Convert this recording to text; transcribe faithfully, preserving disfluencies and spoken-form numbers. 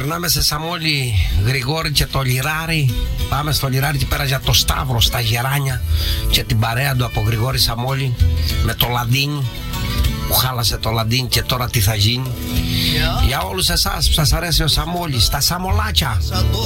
Περνάμε σε Σαμόλη, Γρηγόρη και το Λιράρι. Πάμε στο Λιράρι και πέρα για το Σταύρο στα Γεράνια και την παρέα του από Γρηγόρη Σαμόλη με το Λαντίνι που χάλασε το Λαντίνι και τώρα τι θα γίνει. Yeah. Για όλους εσάς που σας αρέσει ο Σαμόλης, τα Σαμολάκια.